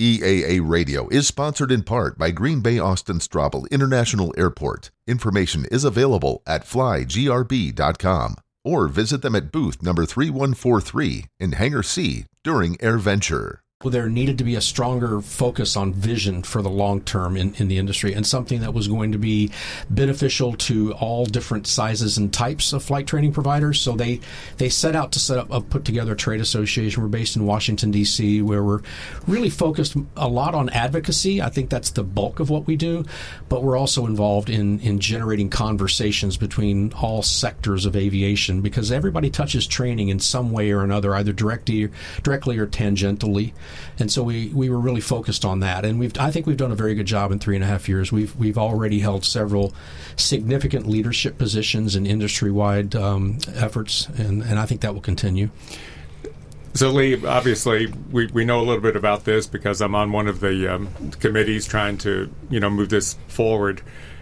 EAA Radio is sponsored in part by Green Bay Austin Straubel International Airport. Information is available at flygrb.com or visit them at booth number 3143 in Hangar C during AirVenture. There needed to be a stronger focus on vision for the long term in the industry, and something that was going to be beneficial to all different sizes and types of flight training providers. So they set out to put together a trade association. We're based in Washington, D.C., where we're really focused a lot on advocacy. I think that's the bulk of what we do, but we're also involved in generating conversations between all sectors of aviation, because everybody touches training in some way or another, either directly or tangentially. And so we were really focused on that, and I think we've done a very good job in 3.5 years. We've already held several significant leadership positions in industry-wide efforts, and I think that will continue. So, Lee, obviously, we know a little bit about this because I'm on one of the committees trying to move this forward.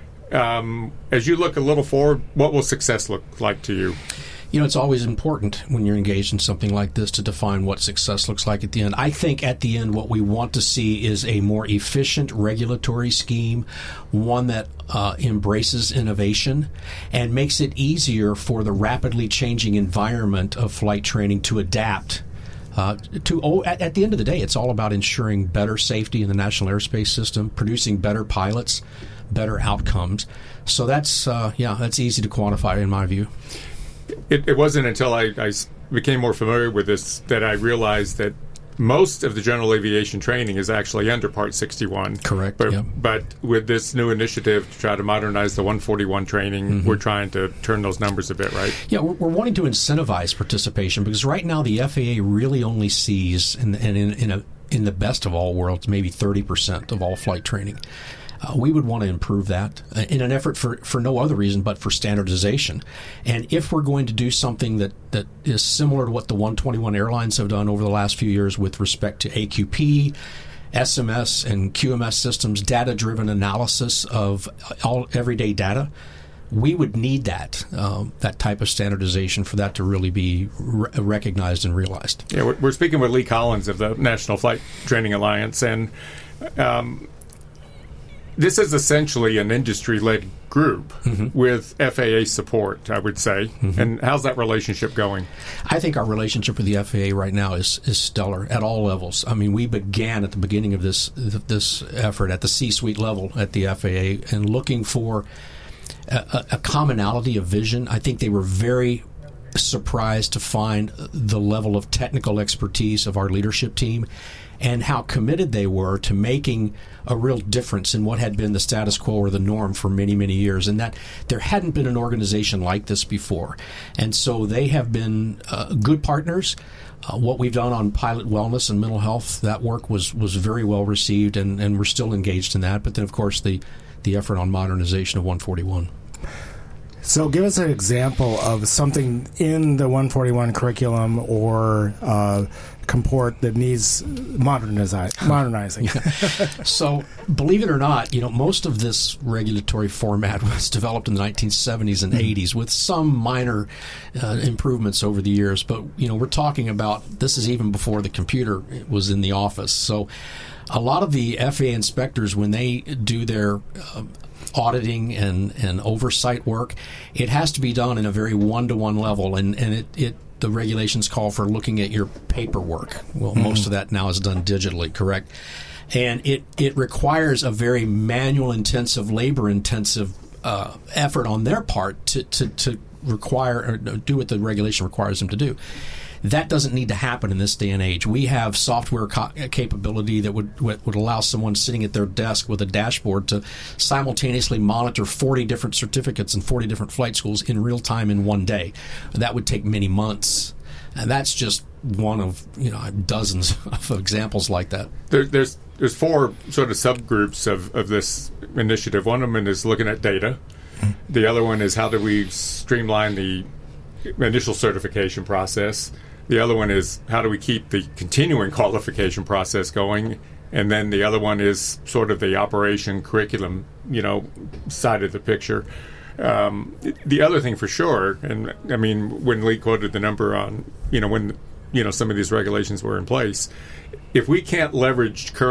As you look a little forward, what will success look like to you? It's always important when you're engaged in something like this to define what success looks like at the end. I think at the end what we want to see is a more efficient regulatory scheme, one that embraces innovation and makes it easier for the rapidly changing environment of flight training to adapt. At the end of the day, it's all about ensuring better safety in the national airspace system, producing better pilots, better outcomes. So that's easy to quantify in my view. It wasn't until I became more familiar with this that I realized that most of the general aviation training is actually under Part 61. Correct. But with this new initiative to try to modernize the 141 training, we're trying to turn those numbers a bit, right? Yeah, we're wanting to incentivize participation, because right now the FAA really only sees, in the best of all worlds, maybe 30% of all flight training. We would want to improve that in an effort for no other reason but for standardization. And if we're going to do something that is similar to what the 121 airlines have done over the last few years with respect to AQP, SMS, and QMS systems, data-driven analysis of all everyday data, we would need that type of standardization for that to really be recognized and realized. Yeah, we're speaking with Lee Collins of the National Flight Training Alliance, and this is essentially an industry-led group with FAA support, I would say. And how's that relationship going? I think our relationship with the FAA right now is stellar at all levels. I mean, we began at the beginning of this effort at the C-suite level at the FAA and looking for a commonality of vision. I think they were very surprised to find the level of technical expertise of our leadership team and how committed they were to making a real difference in what had been the status quo or the norm for many, many years, and that there hadn't been an organization like this before. And so they have been good partners. What we've done on pilot wellness and mental health, that work was very well received, and we're still engaged in that. But then, of course, the effort on modernization of 141. So give us an example of something in the 141 curriculum or comport that needs modernizing. So believe it or not, most of this regulatory format was developed in the 1970s and 80s with some minor improvements over the years. But, we're talking about this is even before the computer was in the office. So a lot of the FAA inspectors, when they do their auditing and oversight work, it has to be done in a very one-to-one level, and the regulations call for looking at your paperwork. Well, most of that now is done digitally, correct? And it requires a very manual-intensive, labor-intensive effort on their part to require or do what the regulation requires them to do. That doesn't need to happen in this day and age. We have software capability that would allow someone sitting at their desk with a dashboard to simultaneously monitor 40 different certificates and 40 different flight schools in real time in one day. That would take many months. And that's just one of dozens of examples like that. There's four sort of subgroups of this initiative. One of them is looking at data. The other one is how do we streamline the initial certification process. The other one is how do we keep the continuing qualification process going, and then the other one is sort of the operation curriculum, side of the picture. The other thing for sure, and I mean, when Lee quoted the number on, when some of these regulations were in place, if we can't leverage current